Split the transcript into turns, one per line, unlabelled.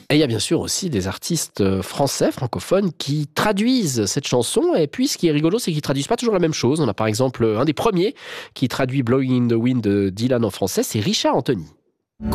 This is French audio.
Et il y a bien sûr aussi des artistes français, francophones, qui traduisent cette chanson. Et puis, ce qui est rigolo, c'est qu'ils traduisent pas toujours la même chose. On a par exemple un des premiers qui traduit Blowing in the Wind de Dylan en français, c'est Richard Anthony.